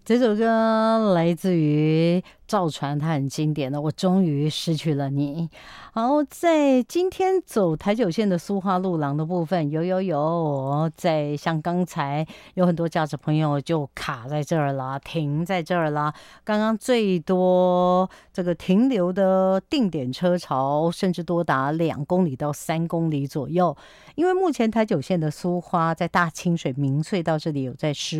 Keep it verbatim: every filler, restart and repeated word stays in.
这首歌来自于赵传，它很经典的。我终于失去了你。好，在今天走台九线的苏花路廊的部分，有有有，在像刚才有很多驾驶朋友就卡在这儿啦，停在这儿啦。刚刚最多这个停留的定点车潮，甚至多达两公里到三公里左右。因为目前台九线的苏花在大清水明隧道这里有在施